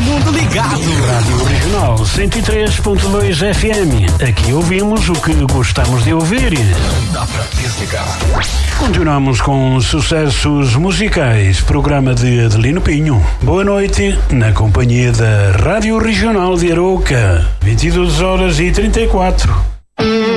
mundo ligado. Rádio Regional 103.2 FM. Aqui ouvimos o que gostamos de ouvir. Não dá pra desligar. Continuamos com sucessos musicais. Programa de Adelino Pinho. Boa noite, na companhia da Rádio Regional de Arouca. 22h34.